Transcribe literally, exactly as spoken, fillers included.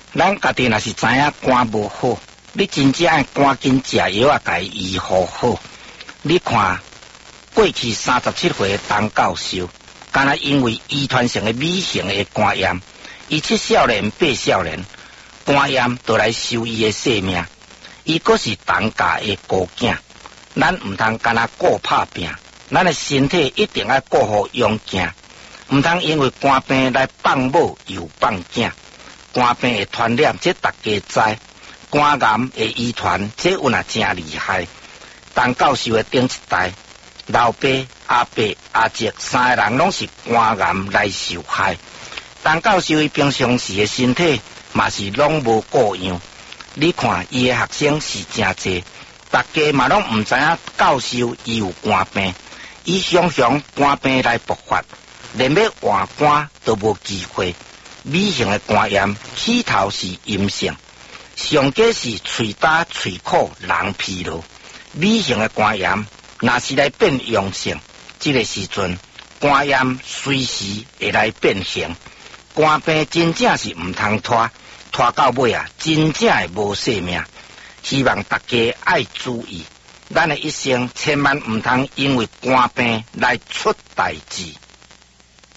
咱家己若是知影肝无好，你真正爱赶紧食药啊，甲伊医护好。你看过去三十七岁的陈教授，敢若因为遗传性的乙型的肝炎，伊七少年八少年肝炎就来收伊的性命。伊阁是陈家的孤囝，咱毋通干那顾拍拼，咱的身体一定要顾好养囝，毋通因为肝病来放某又放囝。肝病会传染，这大家知。肝癌会遗传，这有那真厉害。陈教授的顶一代，老爸、阿伯、阿叔三个人拢是肝癌来受害。陈教授伊平常时的身体嘛是拢无顾样。你看伊的学生是真济，大家嘛拢毋知影教授伊有肝病，伊常常肝病来勃发，连要换肝都无机会。乙型的肝炎起头是阴性，上计是喙焦、喙苦、人疲劳。乙型的肝炎若是来变阳性，这个时阵肝炎随时会来变形。肝病真正是毋通拖，拖到尾啊，真正会无性命。希望大家爱注意，咱的一生千万毋通因为肝病来出代志。